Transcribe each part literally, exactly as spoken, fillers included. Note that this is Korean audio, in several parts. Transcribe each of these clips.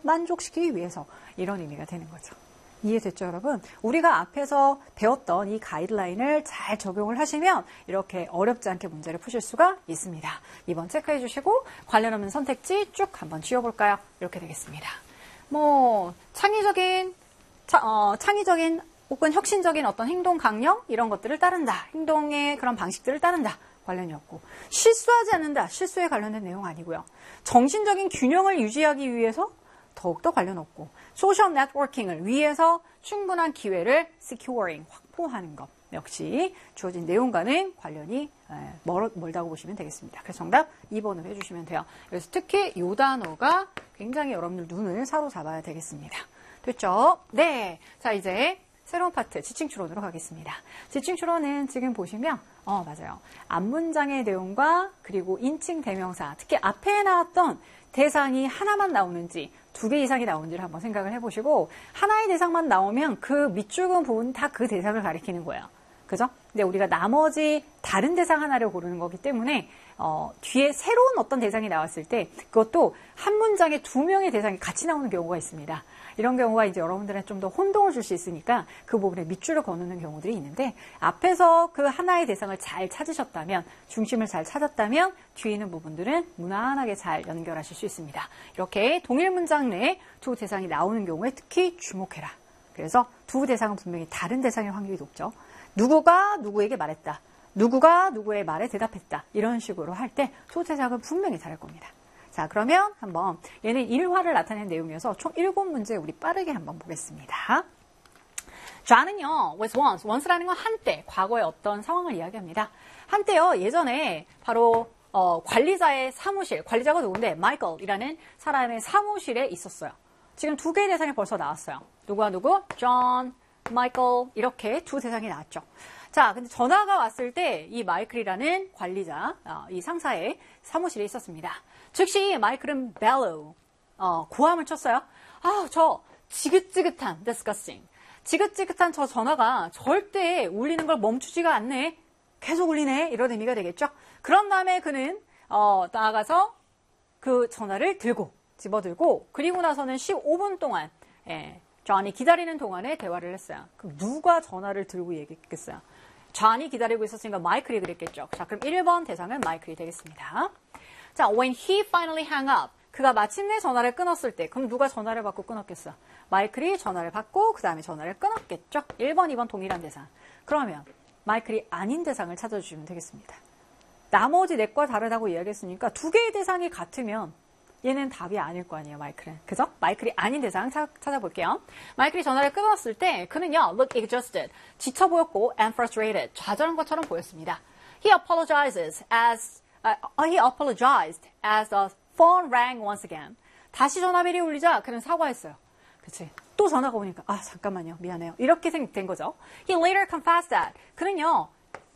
만족시키기 위해서 이런 의미가 되는 거죠. 이해됐죠, 여러분? 우리가 앞에서 배웠던 이 가이드라인을 잘 적용을 하시면 이렇게 어렵지 않게 문제를 푸실 수가 있습니다. 이번 체크해 주시고 관련 없는 선택지 쭉 한번 지워볼까요? 이렇게 되겠습니다. 뭐 창의적인, 차, 어, 창의적인 혹은 혁신적인 어떤 행동 강령 이런 것들을 따른다. 행동의 그런 방식들을 따른다. 관련이 없고 실수하지 않는다. 실수에 관련된 내용 아니고요. 정신적인 균형을 유지하기 위해서 더욱더 관련 없고 소셜 네트워킹을 위해서 충분한 기회를 securing, 확보하는 것 역시 주어진 내용과는 관련이 멀, 멀다고 보시면 되겠습니다. 그래서 정답 이 번으로 해주시면 돼요. 그래서 특히 이 단어가 굉장히 여러분들 눈을 사로잡아야 되겠습니다. 됐죠? 네. 자, 이제 새로운 파트 지칭 추론으로 가겠습니다. 지칭 추론은 지금 보시면 어 맞아요. 앞문장의 내용과 그리고 인칭 대명사 특히 앞에 나왔던 대상이 하나만 나오는지 두 개 이상이 나오는지를 한번 생각을 해보시고 하나의 대상만 나오면 그 밑줄근 부분 다 그 대상을 가리키는 거예요. 그죠? 근데 우리가 나머지 다른 대상 하나를 고르는 거기 때문에 어, 뒤에 새로운 어떤 대상이 나왔을 때 그것도 한 문장에 두 명의 대상이 같이 나오는 경우가 있습니다. 이런 경우가 이제 여러분들한테 좀 더 혼동을 줄 수 있으니까 그 부분에 밑줄을 거는 경우들이 있는데 앞에서 그 하나의 대상을 잘 찾으셨다면 중심을 잘 찾았다면 뒤에 있는 부분들은 무난하게 잘 연결하실 수 있습니다. 이렇게 동일 문장 내에 두 대상이 나오는 경우에 특히 주목해라. 그래서 두 대상은 분명히 다른 대상일 확률이 높죠. 누구가 누구에게 말했다. 누구가 누구의 말에 대답했다. 이런 식으로 할 때 두 대상은 분명히 다를 겁니다. 자, 그러면 한번 얘는 일화를 나타내는 내용이어서 총 일곱 문제 우리 빠르게 한번 보겠습니다. 좌는요, was once. once라는 건 한때, 과거의 어떤 상황을 이야기합니다. 한때요, 예전에 바로 어, 관리자의 사무실, 관리자가 누군데 마이클이라는 사람의 사무실에 있었어요. 지금 두 개의 대상이 벌써 나왔어요. 누구와 누구? 존, 마이클 이렇게 두 대상이 나왔죠. 자, 근데 전화가 왔을 때 이 마이클이라는 관리자, 어, 이 상사의 사무실에 있었습니다. 즉시 마이클은 bellow, 어, 고함을 쳤어요. 아, 저 지긋지긋한 disgusting, 지긋지긋한 저 전화가 절대 울리는 걸 멈추지가 않네. 계속 울리네. 이런 의미가 되겠죠. 그런 다음에 그는 어, 나아가서 그 전화를 들고 집어들고 그리고 나서는 십오 분 동안 예, 존이 기다리는 동안에 대화를 했어요. 그럼 누가 전화를 들고 얘기했겠어요? 존이 기다리고 있었으니까 마이클이 그랬겠죠. 자, 그럼 일 번 대상은 마이클이 되겠습니다. 자, when he finally hung up. 그가 마침내 전화를 끊었을 때 그럼 누가 전화를 받고 끊었겠어? 마이클이 전화를 받고 그 다음에 전화를 끊었겠죠. 일 번, 이 번 동일한 대상. 그러면 마이클이 아닌 대상을 찾아주시면 되겠습니다. 나머지 넷과 다르다고 이야기했으니까 두 개의 대상이 같으면 얘는 답이 아닐 거 아니에요, 마이클은. 그죠? 마이클이 아닌 대상 차, 찾아볼게요. 마이클이 전화를 끊었을 때 그는요, look exhausted, 지쳐 보였고 and frustrated, 좌절한 것처럼 보였습니다. He apologizes as, uh, he apologized as the phone rang once again. 다시 전화벨이 울리자 그는 사과했어요. 그치? 또 전화가 오니까 아 잠깐만요, 미안해요. 이렇게 된 거죠. He later confessed that. 그는요,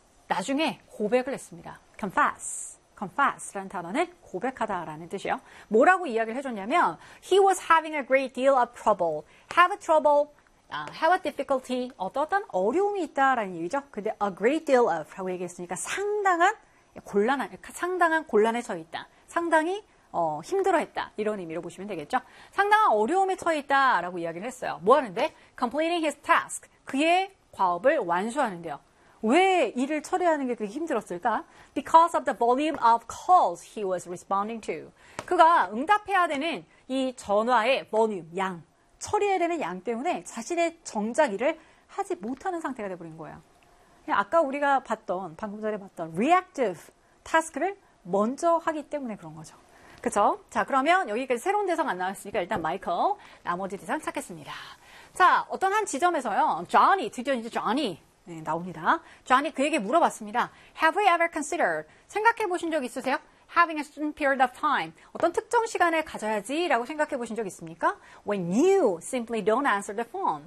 나중에 고백을 했습니다. confess. confess라는 단어는 고백하다라는 뜻이에요. 뭐라고 이야기를 해줬냐면 he was having a great deal of trouble. have a trouble, uh, have a difficulty, 어떤 어떤 어려움이 있다라는 얘기죠. 근데 a great deal of 라고 얘기했으니까 상당한 곤란한, 상당한 곤란에 처해 있다. 상당히 어, 힘들어했다. 이런 의미로 보시면 되겠죠. 상당한 어려움에 처해 있다라고 이야기를 했어요. 뭐 하는데? completing his task. 그의 과업을 완수하는데요. 왜 일을 처리하는 게 그렇게 힘들었을까? Because of the volume of calls he was responding to. 그가 응답해야 되는 이 전화의 volume, 양, 처리해야 되는 양 때문에 자신의 정작 일을 하지 못하는 상태가 돼버린 거예요. 아까 우리가 봤던, 방금 전에 봤던 reactive task를 먼저 하기 때문에 그런 거죠. 그쵸? 자, 그러면 여기까지 새로운 대상 안 나왔으니까 일단 마이클, 나머지 대상 찾겠습니다. 자, 어떤 한 지점에서요, 존이, 드디어 이제 존이 네, 나옵니다. 존이 그에게 물어봤습니다. Have you ever considered? 생각해 보신 적 있으세요? Having a certain period of time. 어떤 특정 시간을 가져야지 라고 생각해 보신 적 있습니까? When you simply don't answer the phone.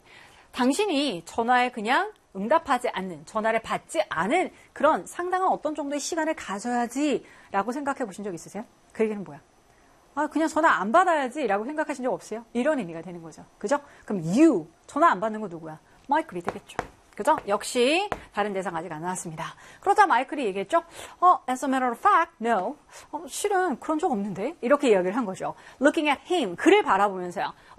당신이 전화에 그냥 응답하지 않는, 전화를 받지 않은 그런 상당한 어떤 정도의 시간을 가져야지 라고 생각해 보신 적 있으세요? 그 얘기는 뭐야? 아, 그냥 전화 안 받아야지 라고 생각하신 적 없어요? 이런 의미가 되는 거죠. 그죠? 그럼 you, 전화 안 받는 거 누구야? 마이클이 되겠죠. 그죠? 역시 다른 대상 아직 안 나왔습니다. 그러자 마이클이 얘기했죠. 어, as a matter of fact, no. 어, 실은 그런 적 없는데? 이렇게 이야기를 한 거죠. Looking at him, 그를 바라보면서요.